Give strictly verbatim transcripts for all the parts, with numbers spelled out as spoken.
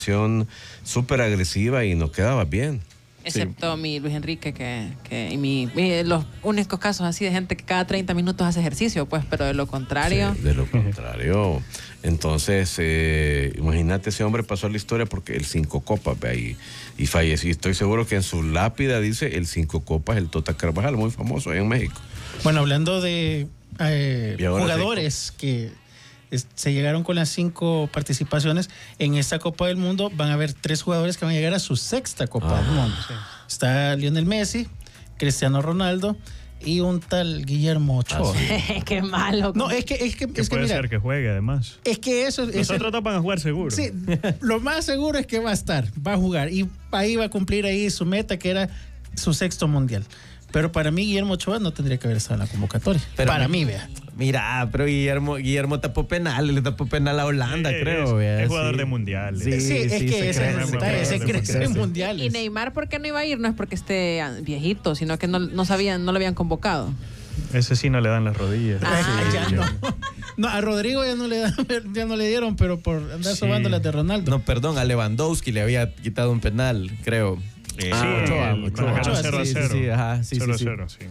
súper agresiva y no quedaba bien. Excepto sí. mi Luis Enrique, que, que y mi, mi, los únicos casos así de gente que cada treinta minutos hace ejercicio, pues, pero de lo contrario. Sí, de lo contrario. Entonces, eh, imagínate, ese hombre pasó a la historia porque el cinco copas, ve ahí, y falleció. Y estoy seguro que en su lápida dice el cinco copas, el Tota Carvajal, muy famoso ahí en México. Bueno, hablando de eh, jugadores que se llegaron con las cinco participaciones en esta Copa del Mundo, van a haber tres jugadores que van a llegar a su sexta Copa ah, del Mundo. Sí. Está Lionel Messi, Cristiano Ronaldo y un tal Guillermo Ochoa. Ah, sí. Qué malo. No, es que es que, que es puede que, mira, ser que juegue además. Es que eso nosotros no van a jugar seguro. Sí, lo más seguro es que va a estar, va a jugar y ahí va a cumplir ahí su meta, que era su sexto mundial. Pero para mí Guillermo Ochoa no tendría que haber estado en la convocatoria. Pero para mí, vea. Mira, pero Guillermo, Guillermo tapó penal, le tapó penal a Holanda, sí, creo. Es, vea, es jugador sí. de mundiales. Sí, sí, es sí, que ese es el detalle, se crece en mundiales. Y Neymar, ¿por qué no iba a ir? No es porque esté viejito, sino que no, no sabían, no lo habían convocado. Ese sí no le dan las rodillas. Ah, sí, ya no. No, a Rodrigo ya no le dan, ya no le dieron, pero por andar sí. sobando las de Ronaldo. No, perdón, a Lewandowski le había quitado un penal, creo. Eh, sí, Ochoa, Ochoa, Ochoa, cero a cero. Sí, sí, ajá, sí, cero sí, a cero, sí.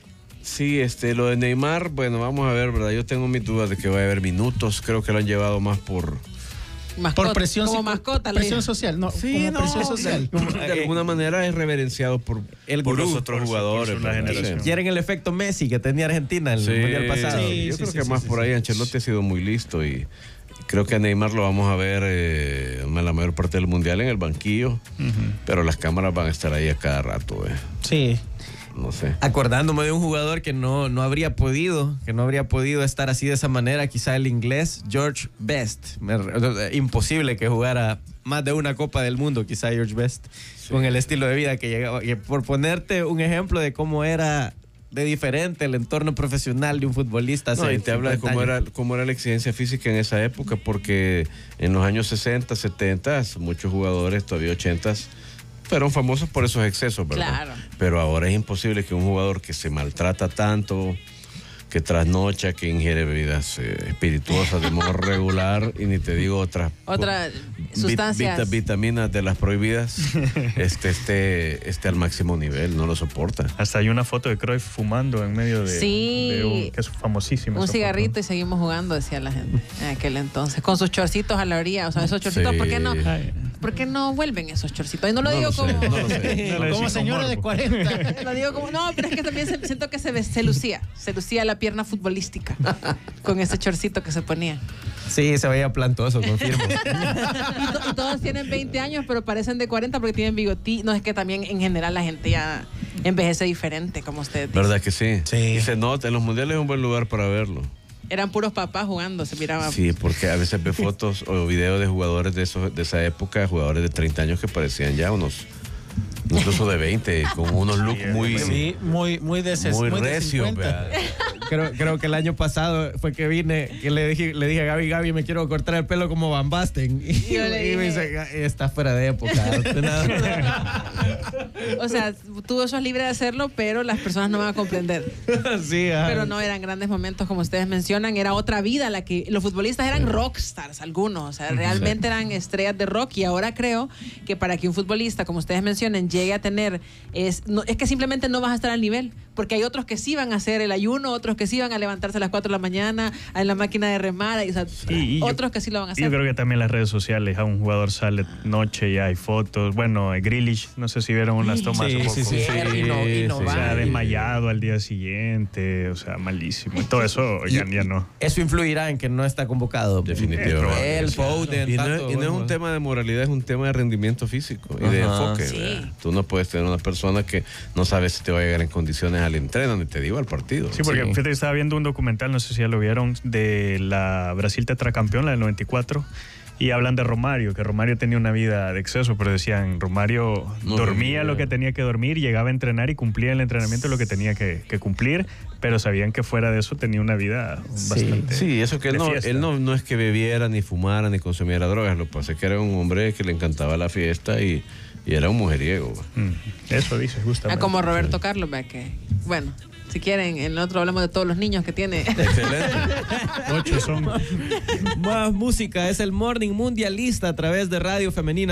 Sí, este, lo de Neymar, bueno, vamos a ver, ¿verdad? Yo tengo mis dudas de que va a haber minutos. Creo que lo han llevado más por... Mascota, por presión, como mascota, presión social, no, sí, como no, presión social. De alguna manera es reverenciado por, el por gurú, los otros por jugadores. Por la generación. Quieren el efecto Messi que tenía Argentina en el sí, mundial pasado. Sí, yo sí, creo sí, que sí, más sí, por sí, ahí sí, Ancelotti sí. ha sido muy listo y creo que a Neymar lo vamos a ver eh, la mayor parte del mundial en el banquillo, uh-huh. pero las cámaras van a estar ahí a cada rato. Eh. Sí. No sé. Acordándome de un jugador que no, no habría podido, que no habría podido estar así de esa manera, quizá el inglés George Best. Me, imposible que jugara más de una Copa del Mundo, quizá George Best, sí. con el estilo de vida que llegaba. Que por ponerte un ejemplo de cómo era de diferente el entorno profesional de un futbolista. No, y te habla de cómo era, cómo era la exigencia física en esa época, porque en los años sesenta, setenta, muchos jugadores, todavía ochenta, fueron famosos por esos excesos, ¿verdad? Claro. Pero ahora es imposible que un jugador que se maltrata tanto, que trasnocha, que ingiere bebidas eh, espirituosas de modo regular, y ni te digo otras otras sustancias, vit, vitaminas de las prohibidas, este, este, este al máximo nivel, no lo soporta. Hasta hay una foto de Cruyff fumando en medio de, sí, de un, que es famosísima. Un cigarrito foto. Y seguimos jugando, decía la gente en aquel entonces, con sus chorcitos a la orilla, o sea, esos chorcitos, sí. ¿por qué no? ¿Por qué no vuelven esos chorcitos? Y no lo no digo lo como... Sé, no lo sé. No, como señora de cuarenta. Lo digo como... No, pero es que también se, siento que se, se lucía. Se lucía la pierna futbolística con ese chorcito que se ponía. Sí, se veía plantoso, confirmo. y, to, y todos tienen veinte años, pero parecen de cuarenta porque tienen bigotí. No, es que también en general la gente ya envejece diferente, como ustedes dicen. ¿Verdad que sí? Sí. Y se nota, en los mundiales es un buen lugar para verlo. Eran puros papás jugando, se miraba. Sí, porque a veces ve fotos o videos de jugadores de, esos, de esa época, jugadores de treinta años que parecían ya unos, incluso de veinte, con unos looks muy... Sí, muy, muy de ses, Muy, muy recio, creo, creo que el año pasado fue que vine, que le dije, le dije a Gaby, Gaby, me quiero cortar el pelo como Van Basten. Y, y me dice, está fuera de época. O sea, tú sos libre de hacerlo, pero las personas no van a comprender. Sí, ajá. Pero no eran grandes momentos como ustedes mencionan, era otra vida la que los futbolistas eran rockstars algunos, o sea, realmente eran estrellas de rock, y ahora creo que para que un futbolista, como ustedes mencionan, llegue a tener, es, no, es que simplemente no vas a estar al nivel, porque hay otros que sí van a hacer el ayuno, otros que sí van a levantarse a las cuatro de la mañana en la máquina de remar, y, o sea, y, y otros yo, que sí lo van a hacer. Yo creo que también las redes sociales, a un jugador sale noche y hay fotos, bueno, Grealish, no sé si vieron unas tomas sí, un poco. Sí, sí, sí. Y no, y no sí, va. O sea, desmayado al día siguiente, o sea, malísimo. Y todo eso ya, ya no. Eso influirá en que no está convocado. Definitivamente. El Foden. Y, no, y no es un tema de moralidad, es un tema de rendimiento físico y de Ajá. enfoque. Sí. Tú no puedes tener una persona que no sabe si te va a llegar en condiciones al entreno, ni te digo al partido. Sí, porque sí. fíjate, estaba viendo un documental, no sé si ya lo vieron, de la Brasil tetracampeón, la del noventa y cuatro. Y hablan de Romario, que Romario tenía una vida de exceso, pero decían, Romario no, dormía no, no. lo que tenía que dormir, llegaba a entrenar y cumplía el entrenamiento lo que tenía que, que cumplir, pero sabían que fuera de eso tenía una vida bastante... Sí, eso que él, no, él no, no es que bebiera, ni fumara, ni consumiera drogas, lo que pasa es que era un hombre que le encantaba la fiesta y Y era un mujeriego. Mm, eso dice justamente. Ah, como Roberto Carlos, ¿ve? Que, bueno, si quieren, en el otro hablamos de todos los niños que tiene. Excelente. Ocho son. Más música, es el Morning Mundialista a través de Radio Femenina.